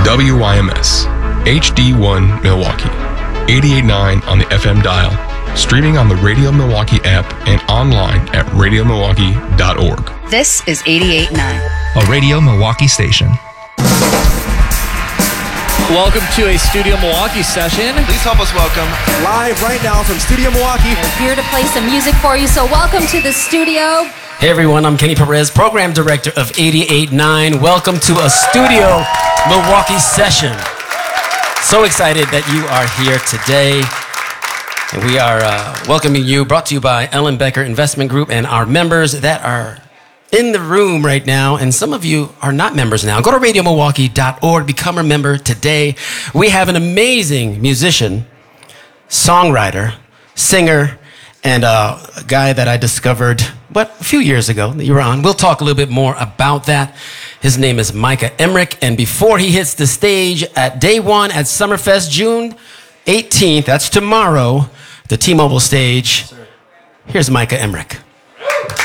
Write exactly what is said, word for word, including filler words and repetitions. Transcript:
W Y M S, H D one Milwaukee, eighty-eight point nine on the F M dial, streaming on the Radio Milwaukee app and online at radio milwaukee dot org. This is eighty-eight point nine, a Radio Milwaukee station. Welcome to a Studio Milwaukee session. Please help us welcome, live right now from Studio Milwaukee. We're here to play some music for you, so welcome to the studio. Hey everyone, I'm Kenny Perez, Program Director of eighty-eight point nine. Welcome to a Studio Milwaukee session. So excited that you are here today. And we are uh, welcoming you, brought to you by Ellen Becker Investment Group and our members that are in the room right now, and some of you are not members now. Go to radio milwaukee dot org, become a member today. We have an amazing musician, songwriter, singer, and uh, a guy that I discovered, what, a few years ago that you were on. We'll talk a little bit more about that. His name is Micah Emrick, and before he hits the stage at day one at Summerfest, June eighteenth, that's tomorrow, the T-Mobile stage, here's Micah Emrick.